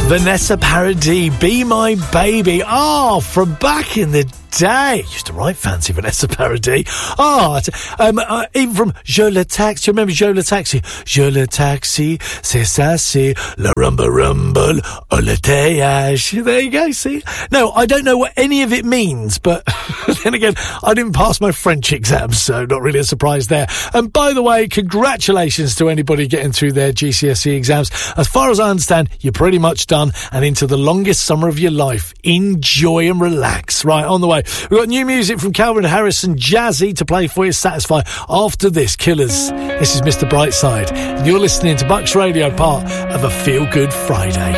Vanessa Paradis, Be My Baby. Oh, from back in the day. Used to write fancy Vanessa Paradis. Even from Je le Taxi. Remember Je le Taxi? Je le Taxi, c'est ça, c'est le rumble, au le théâtre. There you go, see? No, I don't know what any of it means, but then again, I didn't pass my French exams, so not really a surprise there. And by the way, congratulations to anybody getting through their GCSE exams. As far as I understand, you're pretty much done and into the longest summer of your life. Enjoy and relax. Right, on the way. We've got new music from Calvin Harris and Jazzy to play for you. Satisfy after this. Killers. This is Mr. Brightside, and you're listening to Bucks Radio, part of a Feel Good Friday.